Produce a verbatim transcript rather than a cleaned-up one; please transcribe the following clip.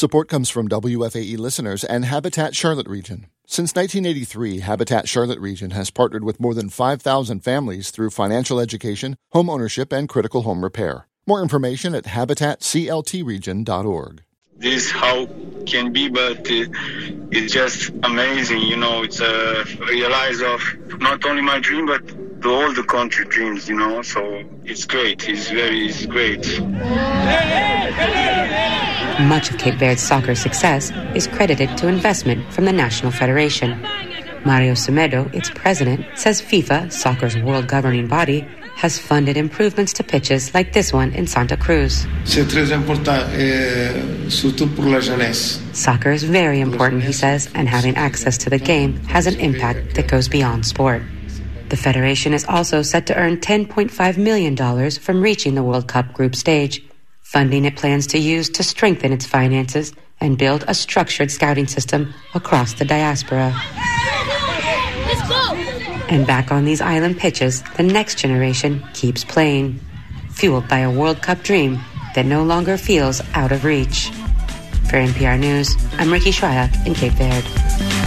Support comes from W F A E listeners and Habitat Charlotte Region. Since nineteen eighty-three, Habitat Charlotte Region has partnered with more than five thousand families through financial education, home ownership, and critical home repair. More information at habitat c l t region dot org. This how can be, but it, it's just amazing. You know, it's a realize of not only my dream, but the, all the country dreams, you know. So it's great. It's very, it's great. Much of Cape Verde's soccer success is credited to investment from the National Federation. Mario Semedo, its president, says FIFA, soccer's world governing body, has funded improvements to pitches like this one in Santa Cruz. Soccer is very important, he says, and having access to the game has an impact that goes beyond sport. The Federation is also set to earn ten point five million dollars from reaching the World Cup group stage, funding it plans to use to strengthen its finances and build a structured scouting system across the diaspora. And back on these island pitches, the next generation keeps playing, fueled by a World Cup dream that no longer feels out of reach. For N P R News, I'm Ricky Schreyak in Cape Verde.